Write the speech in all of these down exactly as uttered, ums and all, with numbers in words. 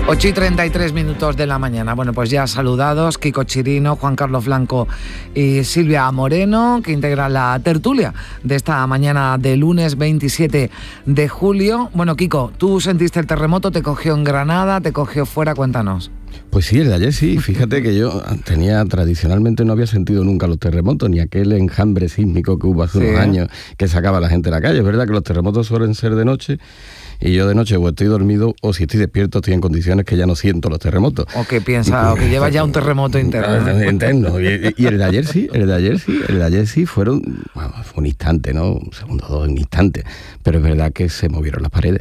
ocho y treinta y tres minutos de la mañana. Bueno, pues ya saludados Kiko Chirino, Juan Carlos Blanco y Silvia Moreno, que integran la tertulia de esta mañana de lunes veintisiete de julio. Bueno, Kiko, ¿tú sentiste el terremoto? ¿Te cogió en Granada? ¿Te cogió fuera? Cuéntanos. Pues sí, el de ayer sí. Fíjate que yo tenía, tradicionalmente no había sentido nunca los terremotos, ni aquel enjambre sísmico que hubo hace sí. unos años que sacaba a la gente a la calle. Es verdad que los terremotos suelen ser de noche, y yo de noche o estoy dormido o si estoy despierto estoy en condiciones que ya no siento los terremotos. O que piensa, o que lleva ya un terremoto interno. ¿no? Interno. Y, y el de ayer sí, el de ayer sí, el de ayer sí fueron, bueno, fue un instante, ¿no? Un segundo, dos, un instante. Pero es verdad que se movieron las paredes.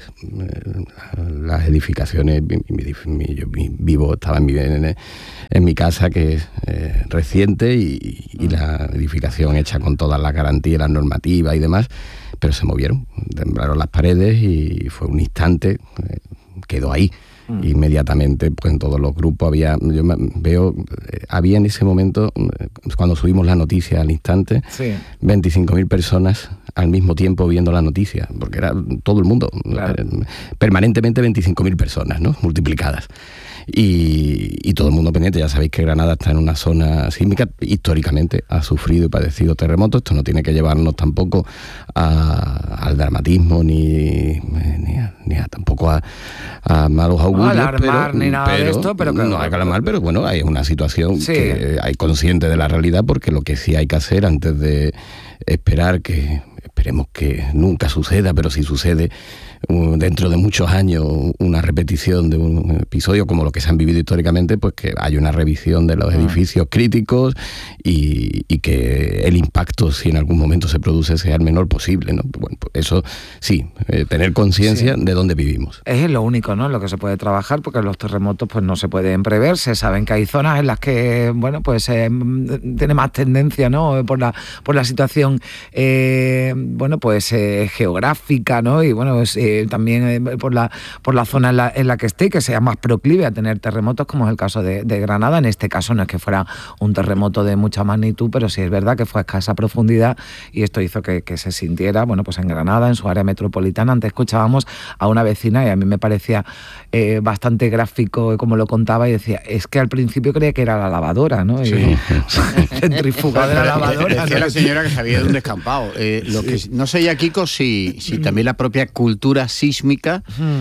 Las edificaciones, mi, mi, yo vivo, estaba en mi, en, en mi casa, que es eh, reciente, y, y la edificación hecha con todas las garantías, las normativas y demás, pero se movieron, temblaron las paredes y fue un instante, eh, quedó ahí. Mm. Inmediatamente, pues en todos los grupos había, yo veo, había en ese momento, cuando subimos la noticia al instante, sí. veinticinco mil personas al mismo tiempo viendo la noticia, porque era todo el mundo, claro. permanentemente veinticinco mil personas, ¿no? Multiplicadas. Y, y todo el mundo pendiente. Ya sabéis que Granada está en una zona sísmica, históricamente ha sufrido y padecido terremotos. Esto no tiene que llevarnos tampoco a, al dramatismo ni, ni, a, ni a, tampoco a, a malos augurios. No alarmar pero, ni nada pero, de esto, pero que no hay que alarmar, pero bueno, hay una situación sí. que hay consciente de la realidad, porque lo que sí hay que hacer antes de esperar que, esperemos que nunca suceda, pero si sucede, dentro de muchos años, una repetición de un episodio como lo que se han vivido históricamente, pues que haya una revisión de los edificios críticos y, y que el impacto, si en algún momento se produce, sea el menor posible, ¿no? Bueno, pues eso sí, eh, tener conciencia sí. de dónde vivimos. Es lo único, ¿no?, en lo que se puede trabajar, porque los terremotos pues no se pueden prever. Se saben que hay zonas en las que, bueno, pues eh, tiene más tendencia, ¿no?, por la por la situación, eh, bueno, pues eh, geográfica, ¿no?, y bueno, pues, eh, también eh, por la por la zona en la, en la que esté, que sea más proclive a tener terremotos, como es el caso de, de Granada. En este caso no es que fuera un terremoto de mucha magnitud, pero sí es verdad que fue a escasa profundidad, y esto hizo que, que se sintiera, bueno, pues en Granada, en su área metropolitana. Antes escuchábamos a una vecina y a mí me parecía eh, bastante gráfico como lo contaba, y decía, es que al principio creía que era la lavadora, ¿no? Sí. Y, centrifugada de la lavadora. Decía la señora que sabía de un descampado. Eh, lo que no sé ya, Kiko, si, si también la propia cultura sísmica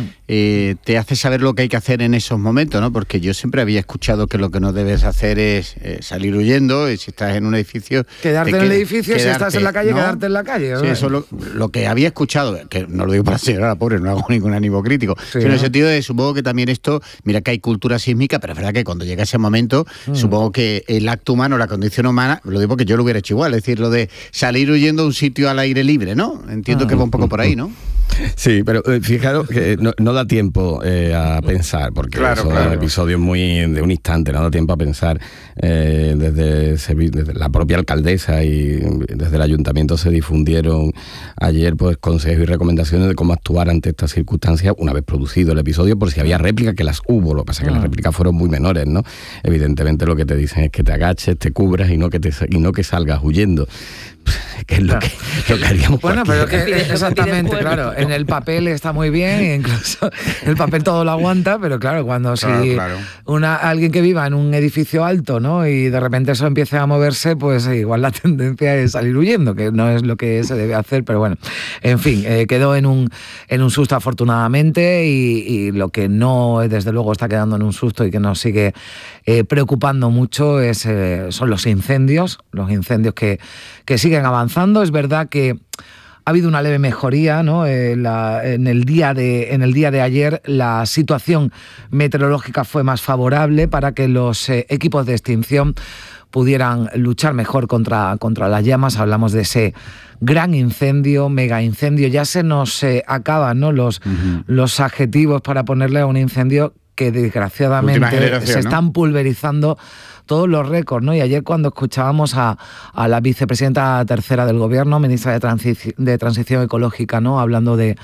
eh, te hace saber lo que hay que hacer en esos momentos, ¿no? Porque yo siempre había escuchado que lo que no debes hacer es eh, salir huyendo, y si estás en un edificio... Quedarte en el edificio, quedarte, si estás en la calle, ¿no? Quedarte en la calle. Sí, eso es lo, lo que había escuchado, que no lo digo para la señora pobre, no hago ningún ánimo crítico, sí, sino ¿no? en el sentido de, supongo que también esto, mira que hay cultura sísmica, pero es verdad que cuando llega ese momento, mm. supongo que el acto humano, la condición humana, lo digo porque yo lo hubiera hecho igual, es decir, lo de salir huyendo a un sitio al aire libre, ¿no? Entiendo mm. que va un poco por ahí, ¿no? Sí, pero eh, fijaros que no, no da tiempo eh, a pensar, porque claro, son claro. episodios muy de un instante, no da tiempo a pensar. Eh, desde, desde la propia alcaldesa y desde el ayuntamiento se difundieron ayer pues consejos y recomendaciones de cómo actuar ante estas circunstancias una vez producido el episodio, por si había réplicas, que las hubo. Lo que pasa es que las réplicas fueron muy menores, ¿no? Evidentemente lo que te dicen es que te agaches, te cubras y no que te y no que salgas huyendo, que es lo que, lo que haríamos. Bueno, pero que exactamente, claro, en el papel está muy bien, incluso el papel todo lo aguanta, pero claro, cuando claro, si claro. Una, alguien que viva en un edificio alto, ¿no?, y de repente eso empiece a moverse, pues igual la tendencia es salir huyendo, que no es lo que se debe hacer, pero bueno, en fin, eh, quedó en un, en un susto afortunadamente, y, y lo que no, desde luego, está quedando en un susto y que nos sigue eh, preocupando mucho es, eh, son los incendios, los incendios que, que siguen avanzando. Es verdad que ha habido una leve mejoría, ¿no? Eh, la, en, el día de, en el día de ayer la situación meteorológica fue más favorable para que los eh, equipos de extinción pudieran luchar mejor contra, contra las llamas. Hablamos de ese gran incendio, mega incendio. Ya se nos eh, acaban, ¿no?, los, uh-huh. los adjetivos para ponerle a un incendio que desgraciadamente se están, ¿no?, pulverizando todos los récords, ¿no? Y ayer, cuando escuchábamos a, a la vicepresidenta tercera del Gobierno, ministra de, Transi- de Transición Ecológica, ¿no?, hablando de,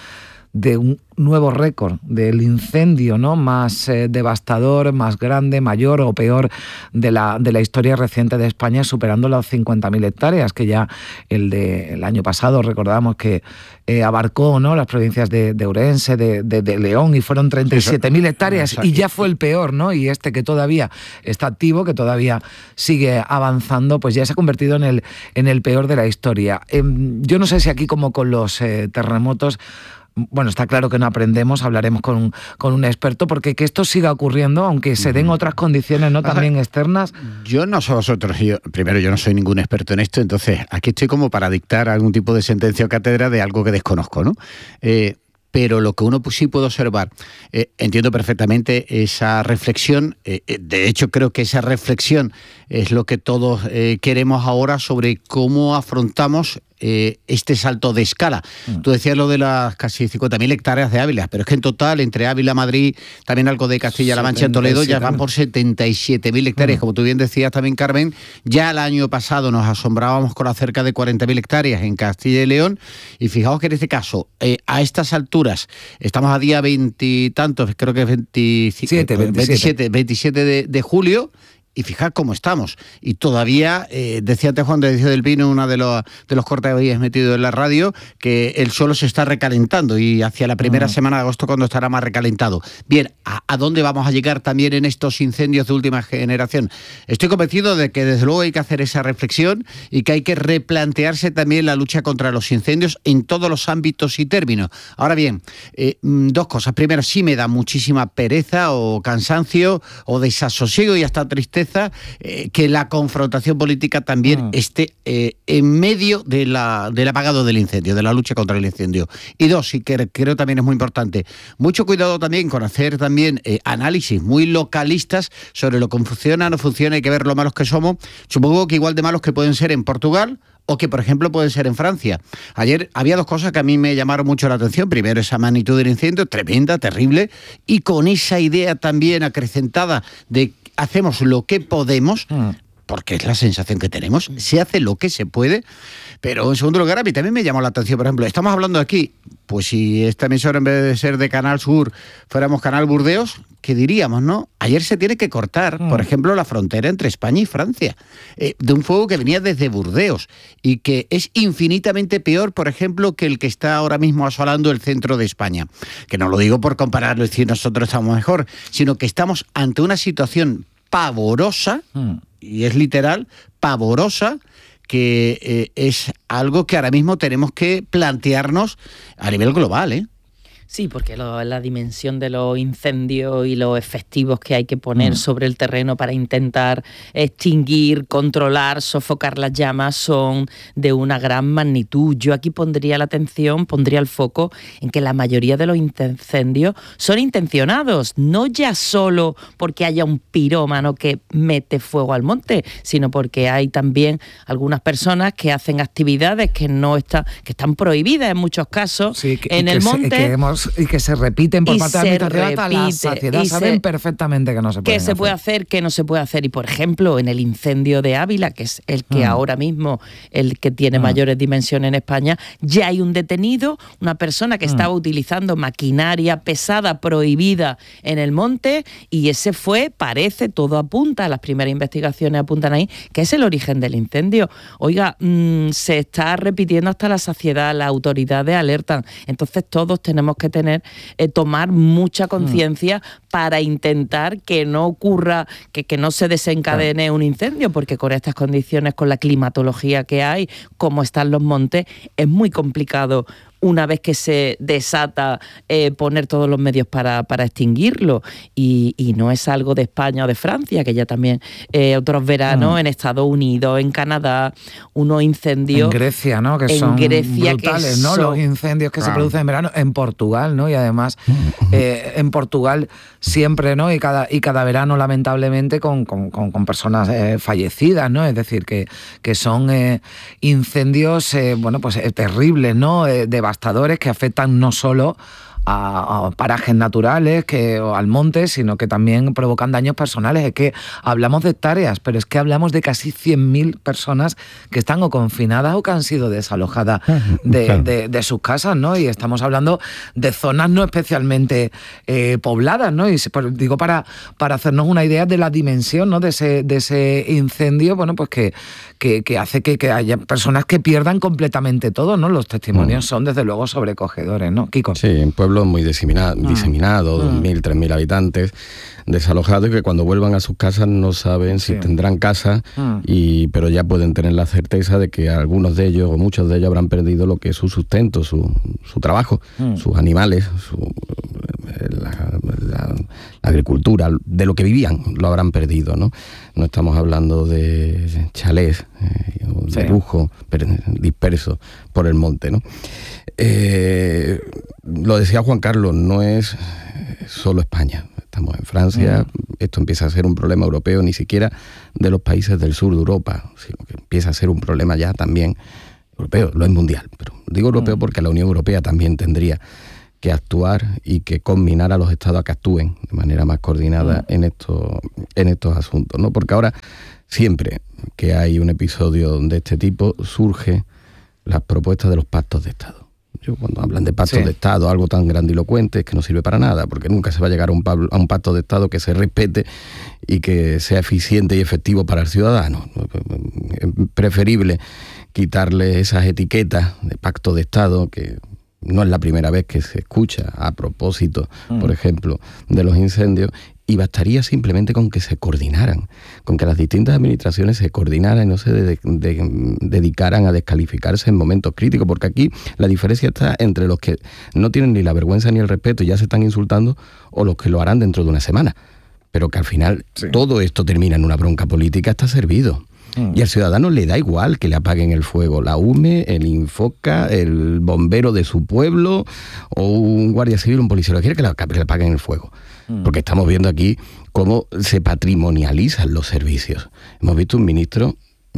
de un nuevo récord del incendio, ¿no?, más eh, devastador, más grande, mayor o peor de la, de la historia reciente de España, superando las cincuenta mil hectáreas, que ya el del año pasado recordamos que eh, abarcó, ¿no?, las provincias de, de Ourense, de, de, de León, y fueron treinta y siete mil hectáreas, y ya fue el peor, ¿no? Y este, que todavía está activo, que todavía sigue avanzando, pues ya se ha convertido en el, en el peor de la historia. Eh, yo no sé si aquí, como con los eh, terremotos, bueno, está claro que no aprendemos, hablaremos con un, con un experto, porque que esto siga ocurriendo, aunque se den otras condiciones, ¿no?, también externas. Yo no soy vosotros, yo, primero yo no soy ningún experto en esto, entonces aquí estoy como para dictar algún tipo de sentencia o cátedra de algo que desconozco, ¿no? Eh, pero lo que uno sí puede observar, eh, entiendo perfectamente esa reflexión, eh, de hecho creo que esa reflexión es lo que todos eh, queremos ahora sobre cómo afrontamos Eh, este salto de escala. Mm. Tú decías lo de las casi cincuenta mil hectáreas de Ávila, pero es que en total, entre Ávila, Madrid, también algo de Castilla-La Mancha, en Toledo, ya van por setenta y siete mil hectáreas. Mm. Como tú bien decías también, Carmen, ya el año pasado nos asombrábamos con las cerca de cuarenta mil hectáreas en Castilla y León, y fijaos que en este caso, eh, a estas alturas, estamos a día veintitantos, creo que es veintisiete, veintisiete, veintisiete de, de julio, y fijad cómo estamos. Y todavía, eh, decía antes Juan de Dicio del Pino, uno de los, de los cortes que habías metido en la radio, que el suelo se está recalentando y hacia la primera uh-huh. semana de agosto cuando estará más recalentado. Bien, ¿a, ¿a dónde vamos a llegar también en estos incendios de última generación? Estoy convencido de que desde luego hay que hacer esa reflexión y que hay que replantearse también la lucha contra los incendios en todos los ámbitos y términos. Ahora bien, eh, dos cosas. Primero, sí me da muchísima pereza o cansancio o desasosiego y hasta tristeza Eh, que la confrontación política también mm. esté eh, en medio de la, del apagado del incendio, de la lucha contra el incendio. Y dos, y que creo también es muy importante, mucho cuidado también con hacer también eh, análisis muy localistas sobre lo que funciona, no funciona, hay que ver lo malos que somos. Supongo que igual de malos que pueden ser en Portugal, o que, por ejemplo, pueden ser en Francia. Ayer había dos cosas que a mí me llamaron mucho la atención. Primero, esa magnitud del incendio, tremenda, terrible, y con esa idea también acrecentada de hacemos lo que podemos, porque es la sensación que tenemos, se hace lo que se puede, pero en segundo lugar a mí también me llamó la atención, por ejemplo, estamos hablando aquí, pues si esta emisora en vez de ser de Canal Sur fuéramos Canal Burdeos, ¿qué diríamos, no? Ayer se tiene que cortar, mm. por ejemplo, la frontera entre España y Francia, eh, de un fuego que venía desde Burdeos y que es infinitamente peor, por ejemplo, que el que está ahora mismo asolando el centro de España. Que no lo digo por compararlo y decir nosotros estamos mejor, sino que estamos ante una situación pavorosa, mm. y es literal, pavorosa, que eh, es algo que ahora mismo tenemos que plantearnos a nivel global, ¿eh? Sí, porque lo, la dimensión de los incendios y los efectivos que hay que poner mm. sobre el terreno para intentar extinguir, controlar, sofocar las llamas son de una gran magnitud. Yo aquí pondría la atención, pondría el foco en que la mayoría de los incendios son intencionados, no ya solo porque haya un pirómano que mete fuego al monte, sino porque hay también algunas personas que hacen actividades que no están, que están prohibidas en muchos casos sí, que, en el monte. Se, que hemos y que se repiten por parte de la administración, la saciedad saben se, perfectamente que no se puede hacer. Que se puede hacer, que no se puede hacer. Y por ejemplo, en el incendio de Ávila, que es el que mm. ahora mismo, el que tiene mm. mayores dimensiones en España, ya hay un detenido, una persona que mm. estaba utilizando maquinaria pesada prohibida en el monte, y ese fue, parece, todo apunta, las primeras investigaciones apuntan ahí, que es el origen del incendio. Oiga, mmm, se está repitiendo hasta la saciedad, las autoridades alertan. Entonces todos tenemos que tener, eh, tomar mucha conciencia mm. para intentar que no ocurra, que, que no se desencadene claro. un incendio, porque con estas condiciones, con la climatología que hay, como están los montes, es muy complicado una vez que se desata eh, poner todos los medios para, para extinguirlo, y, y no es algo de España o de Francia, que ya también eh, otros veranos mm. en Estados Unidos, en Canadá, unos incendios... En Grecia, ¿no? Que en son Grecia, brutales, que ¿no? Son... Los incendios que ah. se producen en verano, en Portugal, ¿no? Y además eh, en Portugal siempre, ¿no? Y cada, y cada verano, lamentablemente, con, con, con, con personas eh, fallecidas, ¿no? Es decir, que, que son eh, incendios, eh, bueno, pues eh, terribles, ¿no? Eh, devastadores, que afectan no solo a, a parajes naturales, que, o al monte, sino que también provocan daños personales. Es que hablamos de hectáreas, pero es que hablamos de casi cien mil personas que están o confinadas o que han sido desalojadas de, claro. de, de sus casas, ¿no? Y estamos hablando de zonas no especialmente eh, pobladas, ¿no? Y pues, digo, para, para hacernos una idea de la dimensión, ¿no? de, ese, de ese incendio, bueno, pues que, que, que hace que, que haya personas que pierdan completamente todo, ¿no? Los testimonios mm. son, desde luego, sobrecogedores, ¿no? Kiko. Sí, en pueblos muy diseminados, mm. diseminados, dos mil, tres mil habitantes, desalojados, y que cuando vuelvan a sus casas no saben sí. si tendrán casa, mm. y pero ya pueden tener la certeza de que algunos de ellos, o muchos de ellos, habrán perdido lo que es su sustento, su, su trabajo, mm. sus animales, su, la, la, la agricultura, de lo que vivían, lo habrán perdido, ¿no? No estamos hablando de chalés, eh, de sí. lujo, dispersos por el monte, ¿no? Eh, lo decía Juan Carlos, no es solo España. Estamos en Francia, mm. esto empieza a ser un problema europeo, ni siquiera de los países del sur de Europa, sino que empieza a ser un problema ya también europeo, lo es mundial, pero digo europeo mm. porque la Unión Europea también tendría que actuar y que combinar a los estados a que actúen de manera más coordinada mm. en estos, en estos asuntos, ¿no? Porque ahora, siempre que hay un episodio de este tipo, surgen las propuestas de los pactos de Estado. Yo, cuando hablan de pactos sí. de Estado, algo tan grandilocuente, es que no sirve para nada, porque nunca se va a llegar a un, a un pacto de Estado que se respete y que sea eficiente y efectivo para el ciudadano. Es preferible quitarle esas etiquetas de pacto de Estado, que no es la primera vez que se escucha a propósito, mm. por ejemplo, de los incendios, y bastaría simplemente con que se coordinaran, con que las distintas administraciones se coordinaran y no se de, de, dedicaran a descalificarse en momentos críticos, porque aquí la diferencia está entre los que no tienen ni la vergüenza ni el respeto y ya se están insultando, o los que lo harán dentro de una semana. Pero que al final sí. todo esto termina en una bronca política, está servido. Mm. Y al ciudadano le da igual que le apaguen el fuego, la U M E, el Infoca, el bombero de su pueblo o un guardia civil, un policía, lo quiere que le, que le apaguen el fuego. Mm. Porque estamos viendo aquí cómo se patrimonializan los servicios. Hemos visto un ministro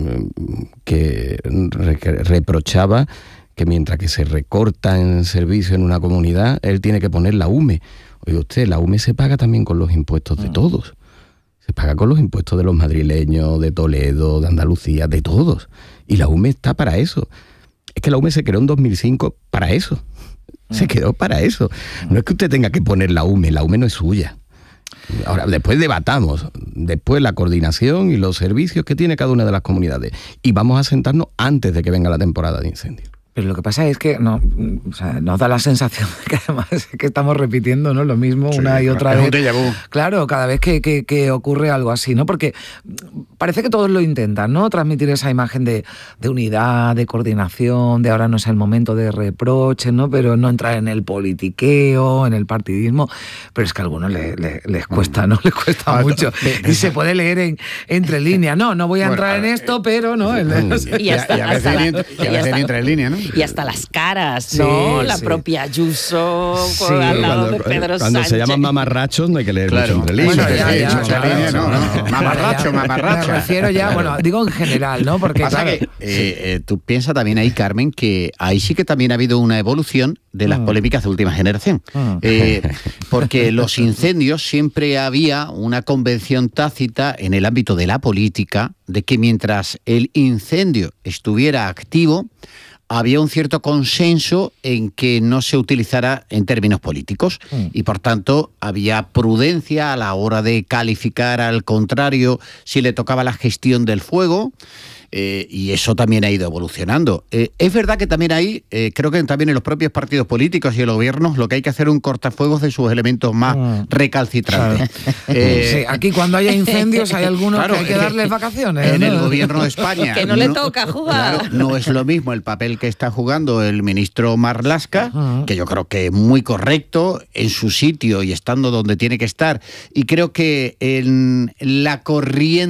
que re- reprochaba que mientras que se recorta en servicio en una comunidad, él tiene que poner la U M E. Oiga usted, la U M E se paga también con los impuestos mm. de todos. Se paga con los impuestos de los madrileños, de Toledo, de Andalucía, de todos. Y la U M E está para eso. Es que la U M E se creó en dos mil cinco para eso. Se quedó para eso. No es que usted tenga que poner la U M E, la U M E no es suya. Ahora, después debatamos, después la coordinación y los servicios que tiene cada una de las comunidades. Y vamos a sentarnos antes de que venga la temporada de incendios. Pero lo que pasa es que no, o sea, nos da la sensación de que además es que estamos repitiendo, ¿no? Lo mismo sí, una y otra vez. Claro, cada vez que, que, que ocurre algo así, ¿no? Porque parece que todos lo intentan, ¿no? Transmitir esa imagen de, de unidad, de coordinación, de ahora no es el momento de reproches, ¿no? Pero no entrar en el politiqueo, en el partidismo. Pero es que a algunos les, les, les cuesta, ¿no? Les cuesta ah, mucho. Y se puede leer en, entre líneas. No, no voy a entrar bueno, en esto, eh, pero no. El, y hasta, y a veces ni entre líneas, ¿no? Y hasta las caras, ¿no? Sí, la sí. propia Ayuso sí. al lado cuando, de Pedro cuando Sánchez. Cuando se llaman mamarrachos no hay que leer claro. mucho entre líneas. Bueno, ya, ya, mucha ya, línea, no, no. no. Mamarracho, mamarracho. Me refiero ya, bueno, digo en general, ¿no? Porque pasa claro, que eh, eh, tú piensas también ahí, Carmen, que ahí sí que también ha habido una evolución de las mm. polémicas de última generación. Mm. Eh, porque los incendios siempre había una convención tácita en el ámbito de la política de que mientras el incendio estuviera activo, había un cierto consenso en que no se utilizara en términos políticos mm. y por tanto había prudencia a la hora de calificar al contrario si le tocaba la gestión del fuego. Eh, y eso también ha ido evolucionando. Eh, es verdad que también hay, eh, creo que también en los propios partidos políticos y en los gobiernos, lo que hay que hacer es un cortafuegos de sus elementos más mm. recalcitrantes. Claro. Eh, sí, aquí cuando haya incendios hay algunos claro, que hay que darles vacaciones. En ¿no? el gobierno de España. Que no, no le toca jugar. Claro, no es lo mismo el papel que está jugando el ministro Marlaska, uh-huh. que yo creo que es muy correcto, en su sitio y estando donde tiene que estar. Y creo que en la corriente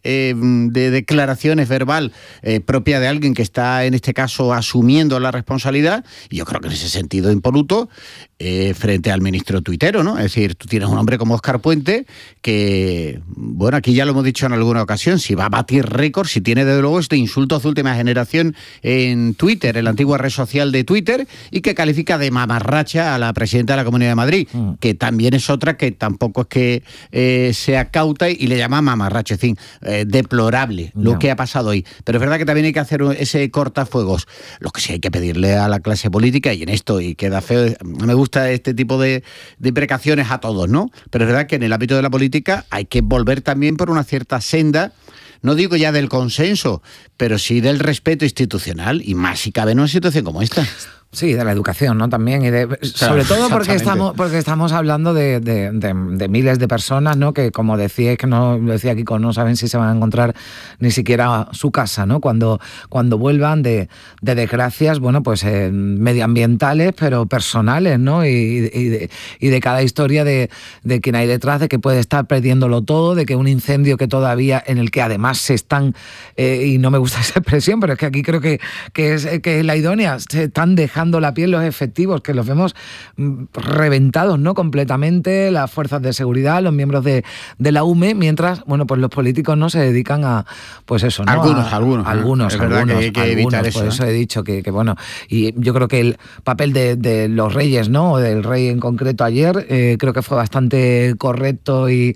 eh, de declaraciones verbal eh, propia de alguien que está, en este caso, asumiendo la responsabilidad, y yo creo que en ese sentido impoluto, eh, frente al ministro tuitero, ¿no? Es decir, tú tienes un hombre como Óscar Puente que, bueno, aquí ya lo hemos dicho en alguna ocasión, si va a batir récord, si tiene desde luego este insulto de última generación en Twitter, en la antigua red social de Twitter, y que califica de mamarracha a la presidenta de la Comunidad de Madrid, mm. que también es otra que tampoco es que eh, sea cauta y le llama mamarracha, en fin, eh, deplorable no. lo que ha pasado hoy. Pero es verdad que también hay que hacer ese cortafuegos. Lo que sí hay que pedirle a la clase política, y en esto, y queda feo, no me gusta este tipo de, de imprecaciones a todos, ¿no? Pero es verdad que en el ámbito de la política hay que volver también por una cierta senda, no digo ya del consenso, pero sí del respeto institucional, y más si cabe en una situación como esta. Sí, de la educación, ¿no? También, y de, claro, sobre todo porque estamos, porque estamos hablando de, de, de, de miles de personas, ¿no? Que, como decía, que no, lo decía Kiko, no saben si se van a encontrar ni siquiera su casa, ¿no? Cuando, cuando vuelvan de, de desgracias, bueno, pues eh, medioambientales, pero personales, ¿no? Y, y, de, y de cada historia de, de quien hay detrás, de que puede estar perdiéndolo todo, de que un incendio que todavía, en el que además se están, eh, y no me gusta esa expresión, pero es que aquí creo que, que, es, que es la idónea, se están dejando la piel los efectivos, que los vemos reventados, ¿no? Completamente, las fuerzas de seguridad, los miembros de, de la U M E, mientras, bueno, pues los políticos no se dedican a, pues eso, ¿no? Algunos, a, algunos. Algunos, es verdad algunos, que hay que algunos, evitar por eso. eso he dicho que, que, bueno, y yo creo que el papel de, de los reyes, ¿no? O del rey en concreto ayer, eh, creo que fue bastante correcto y,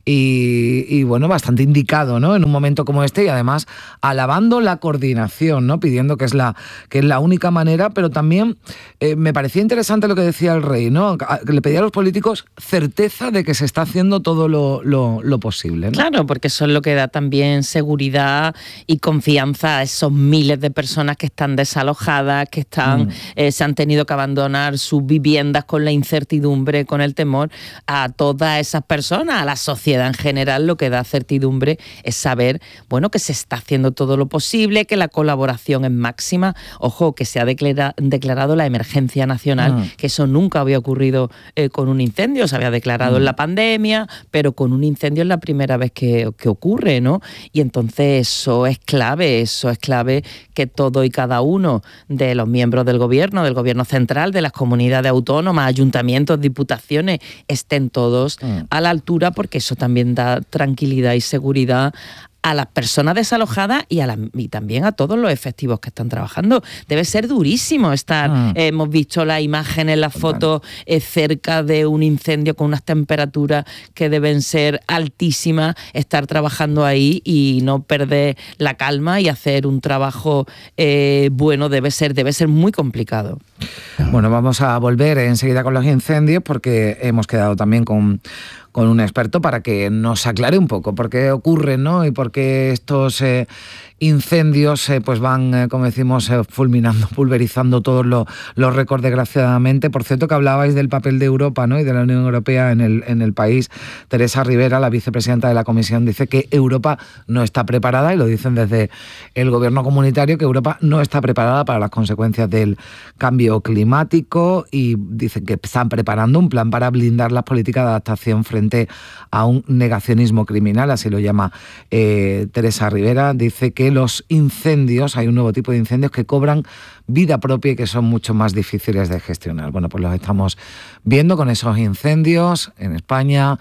y, y, bueno, bastante indicado, ¿no? En un momento como este, y además alabando la coordinación, ¿no? Pidiendo que es la, que es la única manera, pero también Eh, me parecía interesante lo que decía el rey, ¿no? Que le pedía a los políticos certeza de que se está haciendo todo lo, lo, lo posible, ¿no? Claro, porque eso es lo que da también seguridad y confianza a esos miles de personas que están desalojadas, que están, mm. eh, se han tenido que abandonar sus viviendas con la incertidumbre, con el temor. A todas esas personas, a la sociedad en general, lo que da certidumbre es saber, bueno, que se está haciendo todo lo posible, que la colaboración es máxima. Ojo, que se ha declara, declarado la emergencia nacional, mm. que eso nunca había ocurrido eh, con un incendio. Se había declarado mm. en la pandemia, pero con un incendio es la primera vez que, que ocurre, ¿no? Y entonces eso es clave, eso es clave que todo y cada uno de los miembros del gobierno, del gobierno central, de las comunidades autónomas, ayuntamientos, diputaciones, estén todos mm. a la altura, porque eso también da tranquilidad y seguridad a las personas desalojadas y, a la, y también a todos los efectivos que están trabajando. Debe ser durísimo estar, mm. eh, hemos visto las imágenes, las fotos eh, cerca de un incendio con unas temperaturas que deben ser altísimas, estar trabajando ahí y no perder la calma y hacer un trabajo eh, bueno, debe ser, debe ser muy complicado. Bueno, vamos a volver enseguida con los incendios, porque hemos quedado también con... con un experto para que nos aclare un poco por qué ocurren, ¿no? Y por qué estos eh, incendios eh, pues van, eh, como decimos, eh, fulminando, pulverizando todos los, los récords, desgraciadamente. Por cierto, que hablabais del papel de Europa, ¿no? Y de la Unión Europea en el, en el país. Teresa Rivera, la vicepresidenta de la Comisión, dice que Europa no está preparada, y lo dicen desde el gobierno comunitario, que Europa no está preparada para las consecuencias del cambio climático, y dicen que están preparando un plan para blindar las políticas de adaptación frente a un negacionismo criminal, así lo llama eh, Teresa Rivera. Dice que los incendios, hay un nuevo tipo de incendios que cobran vida propia y que son mucho más difíciles de gestionar. Bueno, pues los estamos viendo con esos incendios en España,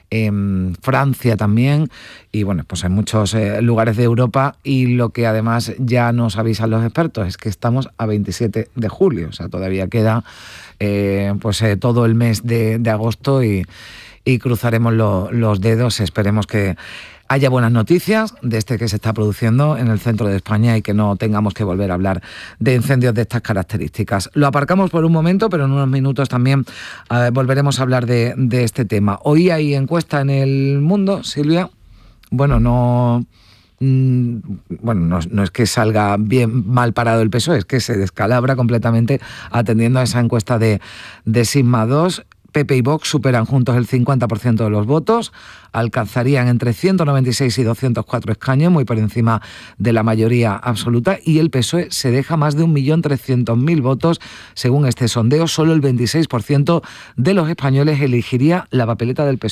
en Francia también, y bueno, pues en muchos eh, lugares de Europa, y lo que además ya nos avisan los expertos es que estamos a veintisiete de julio, o sea, todavía queda eh, pues eh, todo el mes de, de agosto, y y cruzaremos lo, los dedos. Esperemos que haya buenas noticias de este que se está produciendo en el centro de España y que no tengamos que volver a hablar de incendios de estas características. Lo aparcamos por un momento, pero en unos minutos también eh, volveremos a hablar de, de este tema. Hoy hay encuesta en El Mundo, Silvia. Bueno, no... Mm, bueno, no, no es que salga bien mal parado el P S O E, es que se descalabra completamente atendiendo a esa encuesta de, de Sigma dos. P P y Vox superan juntos el cincuenta por ciento de los votos, alcanzarían entre ciento noventa y seis y doscientos cuatro escaños, muy por encima de la mayoría absoluta, y el P S O E se deja más de un millón trescientos mil votos. Según este sondeo, solo el veintiséis por ciento de los españoles elegiría la papeleta del P S O E.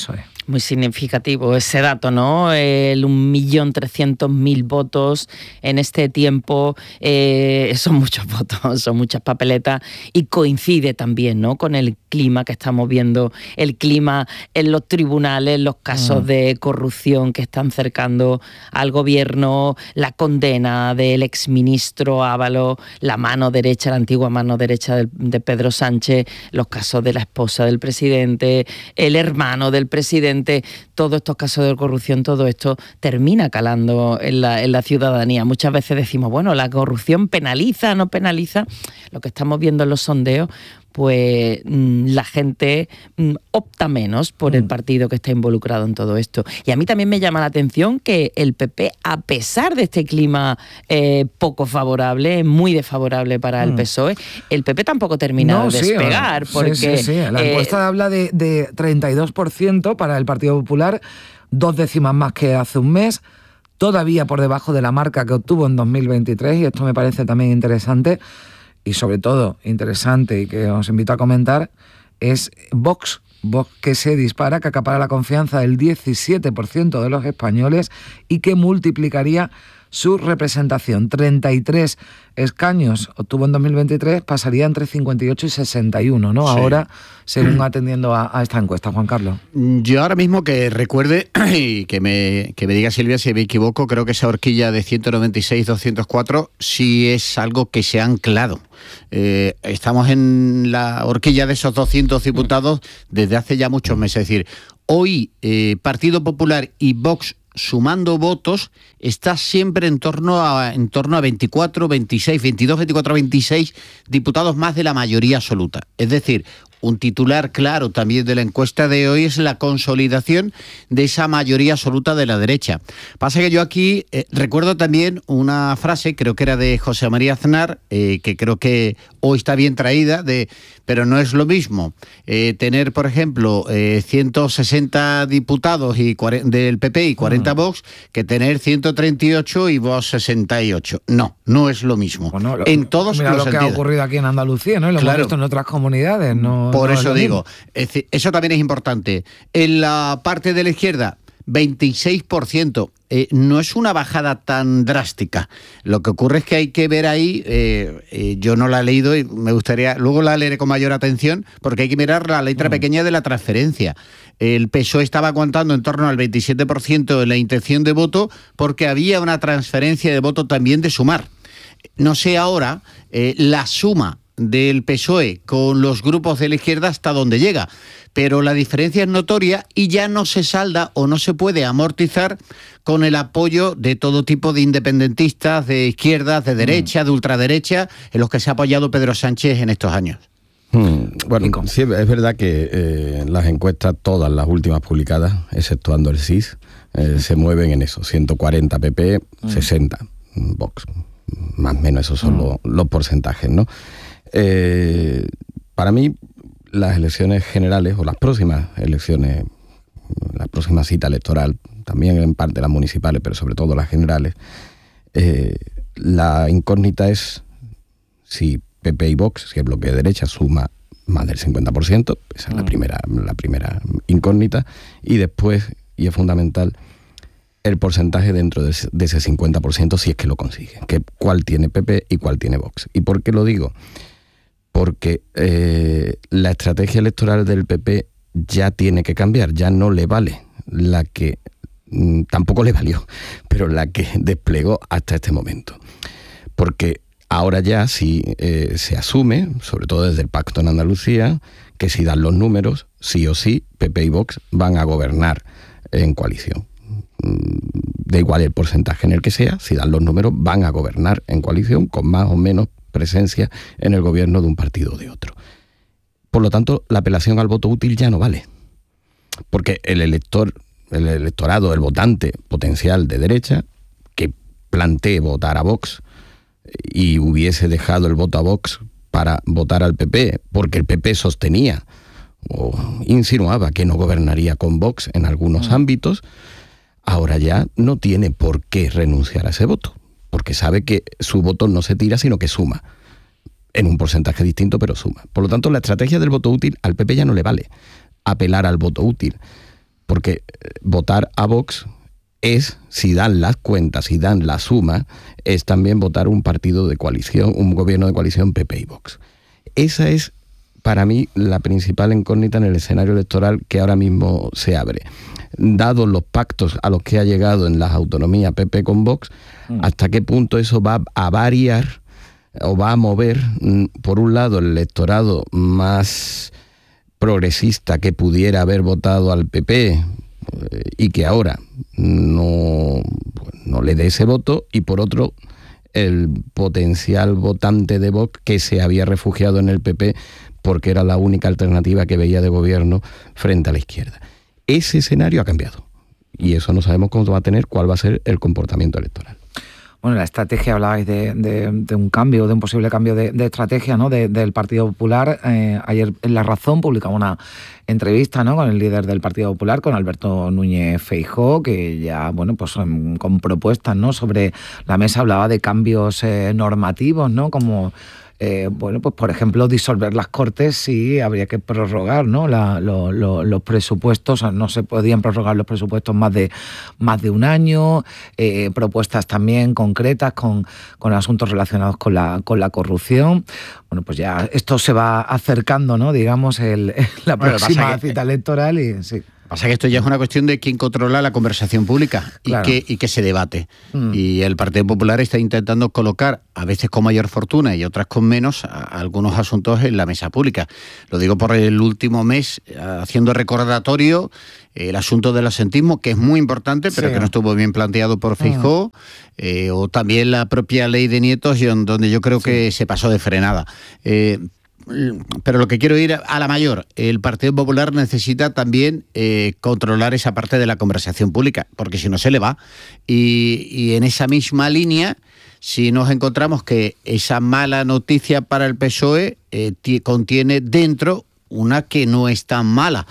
Muy significativo ese dato, ¿no? El un millón trescientos mil votos en este tiempo, eh, son muchos votos, son muchas papeletas y coincide también, ¿no?, con el clima que estamos viendo, el clima en los tribunales, los casos mm. de corrupción que están cercando al gobierno, la condena del exministro Ábalos, la mano derecha, la antigua mano derecha de, de Pedro Sánchez, los casos de la esposa del presidente, el hermano del presidente. Todos estos casos de corrupción, todo esto termina calando en la, en la ciudadanía. Muchas veces decimos, bueno, la corrupción penaliza, no penaliza. Lo que estamos viendo en los sondeos, pues la gente opta menos por el partido que está involucrado en todo esto. Y a mí también me llama la atención que el P P, a pesar de este clima eh, poco favorable, muy desfavorable para el P S O E, el P P tampoco termina no, de despegar. Sí, porque, sí, sí, sí. La encuesta eh, habla de, de treinta y dos por ciento para el Partido Popular, dos décimas más que hace un mes, todavía por debajo de la marca que obtuvo en dos mil veintitrés, y esto me parece también interesante. Y sobre todo interesante y que os invito a comentar es Vox, Vox que se dispara, que acapara la confianza del diecisiete por ciento de los españoles y que multiplicaría su representación. treinta y tres escaños obtuvo en dos mil veintitrés, pasaría entre cincuenta y ocho y sesenta y uno, ¿no? Sí. Ahora, según atendiendo a, a esta encuesta, Juan Carlos. Yo ahora mismo que recuerde y que me, que me diga Silvia si me equivoco, creo que esa horquilla de ciento noventa y seis, doscientos cuatro sí es algo que se ha anclado. Eh, estamos en la horquilla de esos doscientos diputados desde hace ya muchos meses. Es decir, hoy eh, Partido Popular y Vox sumando votos está siempre en torno a en torno a veinticuatro, veintiséis, veintidós, veinticuatro, veintiséis diputados más de la mayoría absoluta. Es decir, un titular claro también de la encuesta de hoy es la consolidación de esa mayoría absoluta de la derecha. Pasa que yo aquí eh, recuerdo también una frase, creo que era de José María Aznar, eh, que creo que hoy está bien traída, de pero no es lo mismo eh, tener, por ejemplo, eh, ciento sesenta diputados y del P P y cuarenta mm. Vox, que tener ciento treinta y ocho y Vox sesenta y ocho. No, no es lo mismo. Bueno, lo, en todos mira los lo sentidos. Que ha ocurrido aquí en Andalucía, ¿no? Y lo claro. hemos visto en otras comunidades, ¿no? Por no eso es digo, es decir, eso también es importante. En la parte de la izquierda, veintiséis por ciento. Eh, no es una bajada tan drástica. Lo que ocurre es que hay que ver ahí, eh, eh, yo no la he leído y me gustaría, luego la leeré con mayor atención, porque hay que mirar la letra mm. pequeña de la transferencia. El P S O E estaba aguantando en torno al veintisiete por ciento en la intención de voto porque había una transferencia de voto también de Sumar. No sé ahora eh, la suma del P S O E con los grupos de la izquierda hasta dónde llega, pero la diferencia es notoria y ya no se salda o no se puede amortizar con el apoyo de todo tipo de independentistas, de izquierdas, de derecha, de ultraderecha, en los que se ha apoyado Pedro Sánchez en estos años. Hmm, bueno, sí, es verdad que eh, las encuestas, todas las últimas publicadas, exceptuando el C I S, eh, se mueven en eso, ciento cuarenta P P, hmm. sesenta Vox, más o menos esos son hmm. los, los porcentajes, ¿no? Eh, para mí, las elecciones generales, o las próximas elecciones, la próxima cita electoral, también en parte las municipales, pero sobre todo las generales, eh, la incógnita es si P P y Vox, si el bloque de derecha suma más del cincuenta por ciento, esa es la primera, la primera incógnita, y después, y es fundamental, el porcentaje dentro de ese, de ese cincuenta por ciento, si es que lo consigue, que cuál tiene P P y cuál tiene Vox. ¿Y por qué lo digo? Porque eh, la estrategia electoral del P P ya tiene que cambiar, ya no le vale la que, mm, tampoco le valió, pero la que desplegó hasta este momento. Porque ahora ya sí eh, se asume, sobre todo desde el Pacto en Andalucía, que si dan los números, sí o sí, P P y Vox van a gobernar en coalición. Da igual el porcentaje en el que sea, si dan los números, van a gobernar en coalición con más o menos presencia en el gobierno de un partido o de otro. Por lo tanto, la apelación al voto útil ya no vale, porque el elector, el electorado, el votante potencial de derecha, que plantee votar a Vox y hubiese dejado el voto a Vox para votar al P P, porque el P P sostenía o insinuaba que no gobernaría con Vox en algunos mm. ámbitos, ahora ya no tiene por qué renunciar a ese voto, porque sabe que su voto no se tira, sino que suma, en un porcentaje distinto, pero suma. Por lo tanto, la estrategia del voto útil al P P ya no le vale apelar al voto útil, porque votar a Vox es, si dan las cuentas, si dan la suma, es también votar un partido de coalición, un gobierno de coalición P P y Vox. Esa es, para mí, la principal incógnita en el escenario electoral que ahora mismo se abre. Dados los pactos a los que ha llegado en las autonomías P P con Vox, mm. ¿hasta qué punto eso va a variar o va a mover, por un lado, el electorado más progresista que pudiera haber votado al P P y que ahora no, no le dé ese voto, y por otro, el potencial votante de Vox que se había refugiado en el P P porque era la única alternativa que veía de gobierno frente a la izquierda? Ese escenario ha cambiado y eso no sabemos cómo va a tener, cuál va a ser el comportamiento electoral. Bueno, la estrategia, hablabais de, de, de un cambio, de un posible cambio de, de estrategia, ¿no?, de, del Partido Popular. Eh, ayer en La Razón publicaba una entrevista, ¿no?, con el líder del Partido Popular, con Alberto Núñez Feijóo, que ya, bueno, pues con propuestas, ¿no?, sobre la mesa. Hablaba de cambios eh, normativos, ¿no?, como Eh, bueno, pues por ejemplo, disolver las Cortes sí habría que prorrogar, ¿no?, la, lo, lo, los presupuestos. No se podían prorrogar los presupuestos más de más de un año. Eh, propuestas también concretas con, con asuntos relacionados con la con la corrupción. Bueno, pues ya esto se va acercando, ¿no?, digamos, el, la bueno, próxima que, cita electoral y sí. Pasa que esto ya es una cuestión de quién controla la conversación pública y, claro. que, y que se debate. Mm. Y el Partido Popular está intentando colocar, a veces con mayor fortuna y otras con menos, a, a algunos asuntos en la mesa pública. Lo digo por el último mes, haciendo recordatorio el asunto del asentismo, que es muy importante, pero sí. que no estuvo bien planteado por Feijóo, mm. eh, o también la propia ley de nietos, donde yo creo sí. que se pasó de frenada. Eh, Pero lo que quiero ir a la mayor, el Partido Popular necesita también eh, controlar esa parte de la conversación pública, porque si no se le va. Y, y en esa misma línea, si nos encontramos que esa mala noticia para el P S O E eh, t- contiene dentro una que no es tan mala.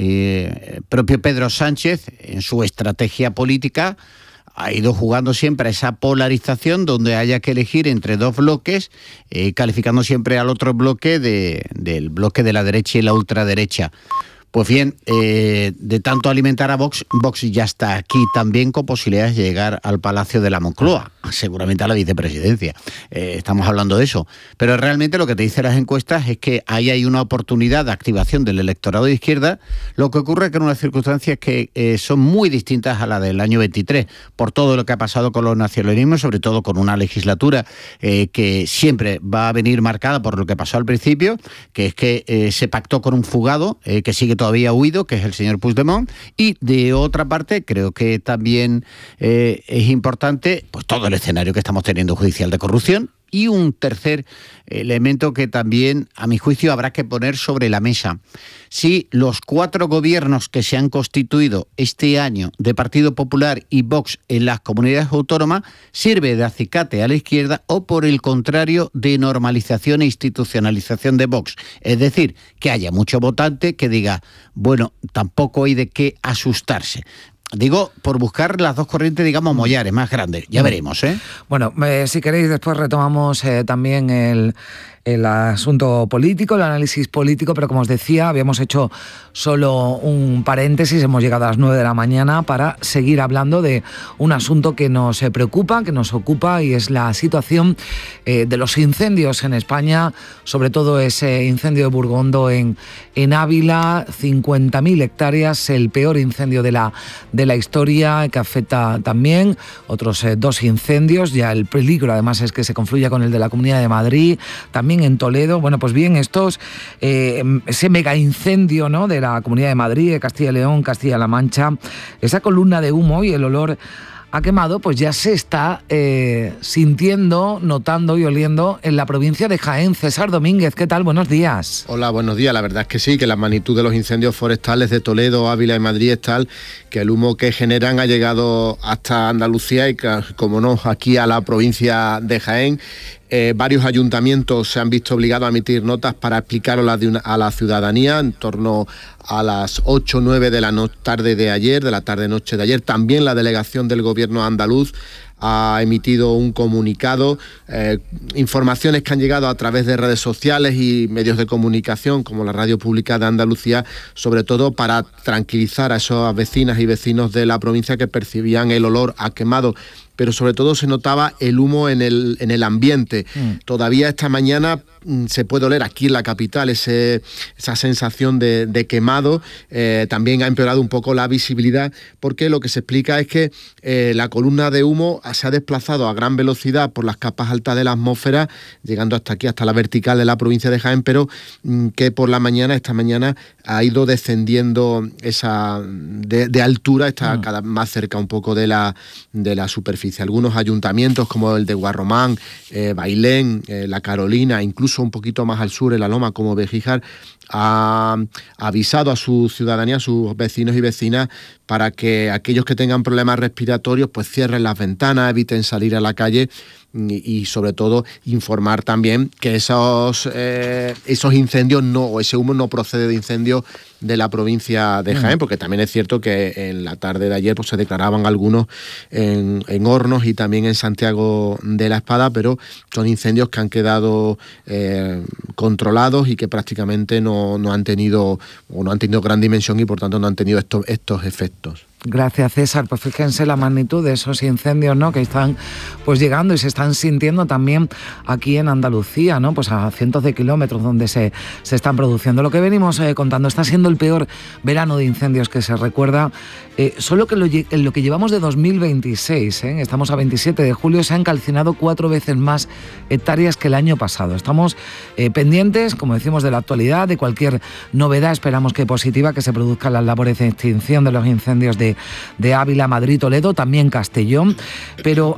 Eh, el propio Pedro Sánchez, en su estrategia política, ha ido jugando siempre a esa polarización donde haya que elegir entre dos bloques, eh, calificando siempre al otro bloque de, del bloque de la derecha y la ultraderecha. Pues bien, eh, de tanto alimentar a Vox, Vox ya está aquí también con posibilidades de llegar al Palacio de la Moncloa, seguramente a la vicepresidencia. Eh, estamos hablando de eso. Pero realmente lo que te dicen las encuestas es que ahí hay una oportunidad de activación del electorado de izquierda. Lo que ocurre es que en unas circunstancias que eh, son muy distintas a la del año veintitrés, por todo lo que ha pasado con los nacionalismos, sobre todo con una legislatura eh, que siempre va a venir marcada por lo que pasó al principio, que es que eh, se pactó con un fugado eh, que sigue todavía huido, que es el señor Puigdemont, y de otra parte creo que también eh, es importante pues todo el escenario que estamos teniendo judicial de corrupción, y un tercer elemento que también, a mi juicio, habrá que poner sobre la mesa. Si los cuatro gobiernos que se han constituido este año de Partido Popular y Vox en las comunidades autónomas sirve de acicate a la izquierda o, por el contrario, de normalización e institucionalización de Vox. Es decir, que haya mucho votante que diga, bueno, tampoco hay de qué asustarse. Digo, por buscar las dos corrientes, digamos, mollares más grandes. Ya veremos, ¿eh? Bueno, eh, si queréis, después retomamos eh, también el, el asunto político, el análisis político, pero como os decía, habíamos hecho solo un paréntesis, hemos llegado a las nueve de la mañana para seguir hablando de un asunto que nos preocupa, que nos ocupa, y es la situación eh, de los incendios en España, sobre todo ese incendio de Burgondo en, en Ávila, cincuenta mil hectáreas, el peor incendio de la, de la historia, que afecta también otros eh, dos incendios. Ya el peligro además es que se confluya con el de la Comunidad de Madrid, también en Toledo. Bueno, pues bien, estos eh, ese mega incendio, ¿no?, de la Comunidad de Madrid, de Castilla y León, Castilla-La Mancha, esa columna de humo y el olor a quemado, pues ya se está eh, sintiendo, notando y oliendo en la provincia de Jaén. César Domínguez, ¿qué tal? Buenos días. Hola, buenos días. La verdad es que sí, que la magnitud de los incendios forestales de Toledo, Ávila y Madrid es tal que el humo que generan ha llegado hasta Andalucía y, como no, aquí a la provincia de Jaén. Eh, varios ayuntamientos se han visto obligados a emitir notas para explicarlo a la, a la ciudadanía en torno a las ocho o nueve de la no- tarde de ayer, de la tarde-noche de ayer. También la delegación del gobierno andaluz ha emitido un comunicado, eh, informaciones que han llegado a través de redes sociales y medios de comunicación como la Radio Pública de Andalucía, sobre todo para tranquilizar a esas vecinas y vecinos de la provincia que percibían el olor a quemado, pero sobre todo se notaba el humo en el, en el ambiente. Mm. Todavía esta mañana mm, se puede oler aquí en la capital ese, esa sensación de, de quemado. Eh, también ha empeorado un poco la visibilidad, porque lo que se explica es que eh, la columna de humo se ha desplazado a gran velocidad por las capas altas de la atmósfera, llegando hasta aquí, hasta la vertical de la provincia de Jaén, pero mm, que por la mañana, esta mañana, ha ido descendiendo esa de, de altura, está mm. cada vez más cerca un poco de la, de la superficie. Algunos ayuntamientos como el de Guarromán, eh, Bailén, eh, La Carolina, incluso un poquito más al sur, en la Loma, como Bejíjar, ha avisado a su ciudadanía, a sus vecinos y vecinas, para que aquellos que tengan problemas respiratorios pues cierren las ventanas, eviten salir a la calle y, y sobre todo informar también que esos, eh, esos incendios no, o ese humo no procede de incendios de la provincia de Jaén, porque también es cierto que en la tarde de ayer pues, se declaraban algunos en, en Hornos y también en Santiago de la Espada, pero son incendios que han quedado eh, controlados y que prácticamente no, no han tenido o no han tenido gran dimensión y por tanto no han tenido estos, estos efectos. Gracias, César. Pues fíjense la magnitud de esos incendios, ¿no?, que están pues llegando y se están sintiendo también aquí en Andalucía, ¿no?, pues a cientos de kilómetros donde se, se están produciendo. Lo que venimos eh, contando, está siendo el peor verano de incendios que se recuerda. Eh, solo que lo, en lo que llevamos de dos mil veintiséis, ¿eh? Estamos a veintisiete de julio, se han calcinado cuatro veces más hectáreas que el año pasado. Estamos eh, pendientes, como decimos, de la actualidad, de cualquier novedad, esperamos que positiva, que se produzcan las labores de extinción de los incendios de de Ávila, Madrid, Toledo, también Castellón, pero